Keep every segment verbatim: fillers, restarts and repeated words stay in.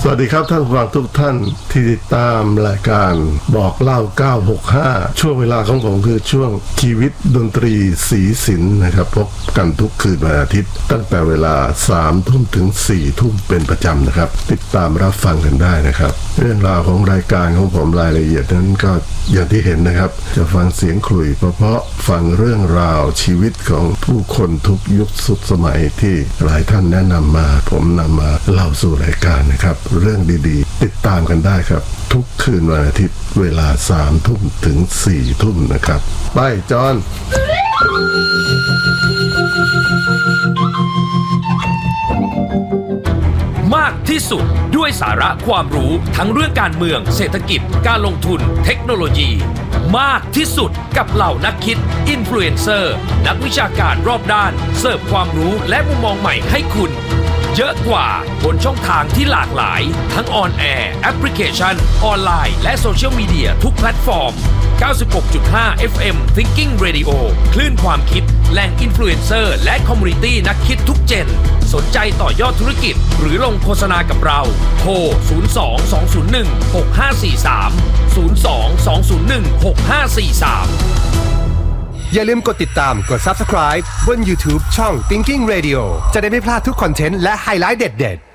สวัสดีครับท่านผู้ฟังทุกท่านที่ติดตามรายการบอกเล่าเก้าหกห้าช่วงเวลาของผมคือช่วงชีวิตดนตรีสีสินนะครับพบกันทุกคืนวันอาทิตย์ตั้งแต่เวลาสามทุ่มถึงสี่ทุ่มเป็นประจำนะครับติดตามรับฟังกันได้นะครับเรื่องราวของรายการของผมรายละเอียดนั้นก็อย่างที่เห็นนะครับจะฟังเสียงขลุ่ยเพราะๆฟังเรื่องราวชีวิตของผู้คนทุกยุคสุดสมัยที่หลายท่านแนะนำมาผมนำมาเล่าสู่รายการนะครับเรื่องดีๆติดตามกันได้ครับทุกคืนวันอาทิตย์เวลาสามทุ่มถึงสี่ทุ่มนะครับไปจอนมากที่สุดด้วยสาระความรู้ทั้งเรื่องการเมืองเศรษฐกิจการลงทุนเทคโนโลยีมากที่สุดกับเหล่านักคิดอินฟลูเอนเซอร์นักวิชาการรอบด้านเสิร์ฟความรู้และมุมมองใหม่ให้คุณเยอะกว่าบนช่องทางที่หลากหลายทั้งออนแอร์แอปพลิเคชันออนไลน์และโซเชียลมีเดียทุกแพลตฟอร์ม เก้าสิบหกจุดห้า เอฟ เอ็ม Thinking Radio คลื่นความคิดแหล่งอินฟลูเอนเซอร์และคอมมูนิตี้นักคิดทุกเจนสนใจต่อยอดธุรกิจหรือลงโฆษณากับเราโทรศูนย์ สอง สอง ศูนย์ หนึ่ง หก ห้า สี่ สาม ศูนย์ สอง สอง ศูนย์ หนึ่ง หก ห้า สี่ สามอย่าลืมกดติดตามกด Subscribe บน YouTube ช่อง Thinking Radio จะได้ไม่พลาดทุกคอนเทนต์และไฮไลท์เด็ด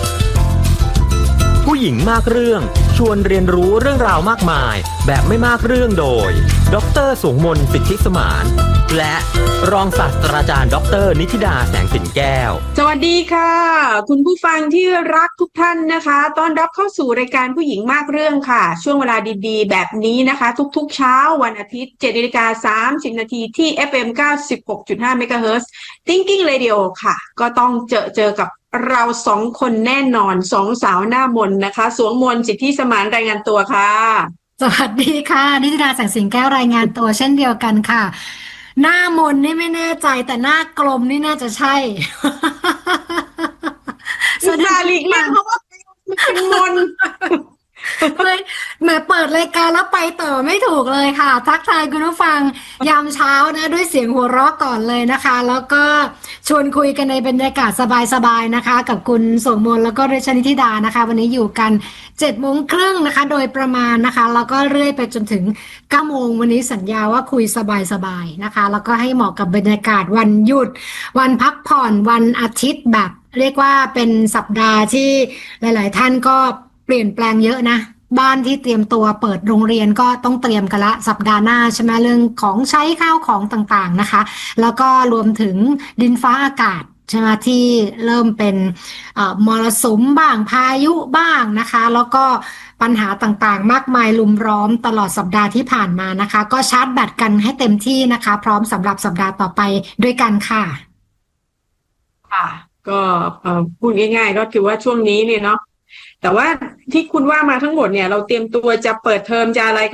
ๆผู้หญิงมากเรื่องชวนเรียนรู้เรื่องราวมากมายแบบไม่มากเรื่องโดยดร.สูงมนต์ สิทธิสมานและรองศาสตราจารย์ดร.นิธิดาแสงสินแก้วสวัสดีค่ะคุณผู้ฟังที่รักทุกท่านนะคะต้อนรับเข้าสู่รายการผู้หญิงมากเรื่องค่ะช่วงเวลาดีๆแบบนี้นะคะทุกๆเช้าวันอาทิตย์ เจ็ดนาฬิกาสามสิบนาทีที่ เอฟ เอ็ม เก้าสิบหกจุดห้า เมกะเฮิรตซ์ Thinking Radio ค่ะก็ต้องเจอเจอกับเราสองคนแน่นอนสองสาวหน้ามนนะคะสวงมนต์สิทธิสมานรายงานตัวค่ะสวัสดีค่ะนิติดาแสงสิงแก้วรายงานตัวเช่นเดียวกันค่ะหน้ามนนี่ไม่แน่ใจแต่หน้ากลมนี่น่าจะใช่สวัสดีค่ะลีกเลี่ยงเพราะว่าเป็นมนเลยแหมเปิดรายการแล้วไปต่อไม่ถูกเลยค่ะทักทายคุณผู้ฟังยามเช้านะด้วยเสียงหัวเราะก่อนเลยนะคะแล้วก็ชวนคุยกันในบรรยากาศสบายๆนะคะกับคุณสมมนแล้วก็เรชนิธิดานะคะวันนี้อยู่กันเจ็ดโมงครึ่งนะคะโดยประมาณนะคะแล้วก็เรื่อยไปจนถึงเก้าโมงวันนี้สัญญาว่าคุยสบายๆนะคะแล้วก็ให้เหมาะกับบรรยากาศวันหยุดวันพักผ่อนวันอาทิตย์แบบเรียกว่าเป็นสัปดาห์ที่หลายๆท่านก็เปลี่ยนแปลงเยอะนะบ้านที่เตรียมตัวเปิดโรงเรียนก็ต้องเตรียมกันละสัปดาห์หน้าใช่ไหมเรื่องของใช้ข้าวของต่างๆนะคะแล้วก็รวมถึงดินฟ้าอากาศใช่ไหมที่เริ่มเป็นมรสุมบ้างพายุบ้างนะคะแล้วก็ปัญหาต่างๆมากมายลุมล้อมตลอดสัปดาห์ที่ผ่านมานะคะก็ชาร์จแบตกันให้เต็มที่นะคะพร้อมสำหรับสัปดาห์ต่อไปด้วยกันค่ะค่ะก็พูดง่ายๆก็คือว่าช่วงนี้เนี่ยเนาะแต่ว่าที่คุณว่ามาทั้งหมดเนี่ยเราเตรียมตัวจะเปิดเทอมจะอะไร